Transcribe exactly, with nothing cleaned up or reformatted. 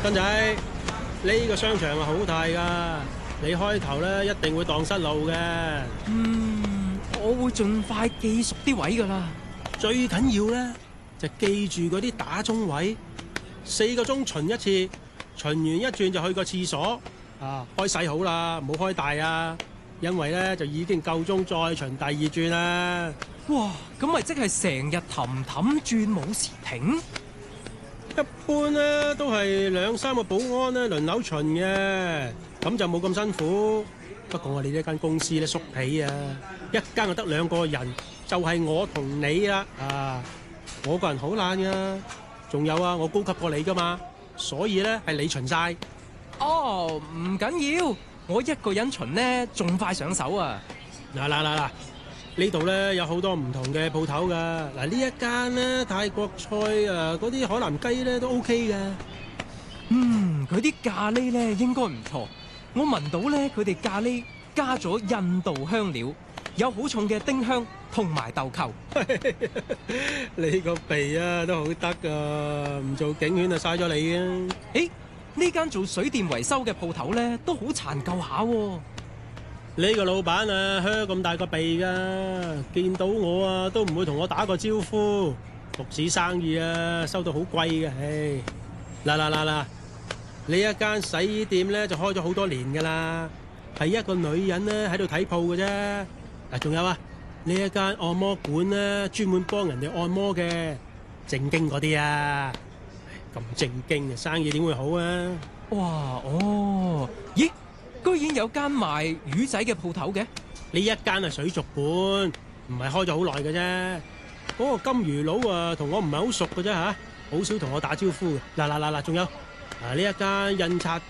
斌仔，呢個商場係好大噶，你開頭咧一定會蕩失路嘅。 嗯，我會盡快記熟啲位噶啦。 最緊要咧就記住嗰啲打鐘位，四個鐘巡一次，巡完一轉就去個廁所。啊，開細好啦，唔好開大啊，因為咧就已經夠鐘再巡第二轉啦。 哇，咁咪即係成日氹氹轉冇時停？ 一般咧都係兩三個保安咧輪流巡嘅，咁就冇咁辛苦。不過我哋呢間公司咧縮皮啊，一間就得兩個人，就係我同你啦。啊，我個人好懶噶，仲有啊，我高級過你噶嘛，所以咧係你巡晒。 哦，唔緊要，我一個人巡呢仲快上手啊！ 嗱嗱嗱嗱，呢度咧有好多唔同嘅鋪頭噶。嗱，呢一間咧泰國菜啊，嗰啲海南雞咧都 OK 嘅。 嗯，佢啲咖喱咧應該唔錯，我聞到咧佢哋咖喱加咗印度香料，有好重嘅丁香同埋豆蔻。 你個鼻啊都好得噶，唔做警犬就嘥咗你啊！ 誒，呢間做水電維修嘅鋪頭咧都好殘舊下喎。 呢個老闆啊，靴咁大個鼻噶，見到我啊都唔會同我打個招呼。獨市生意啊，收到好貴嘅。唉，嗱嗱嗱嗱，呢一間洗衣店咧就開咗好多年噶啦，係一個女人咧喺度睇鋪嘅啫。嗱，仲有啊，呢一間按摩館咧，專門幫人哋按摩嘅，正經嗰啲啊。咁正經嘅生意點會好啊？ 哇，哦，咦？居然有間賣魚仔嘅鋪頭嘅？ 呢一間係水族館，唔係開咗好耐嘅啫。嗰個金魚佬啊，同我唔係好熟嘅啫吓，好少同我打招呼嘅。嗱嗱嗱嗱，仲有啊呢一間印刷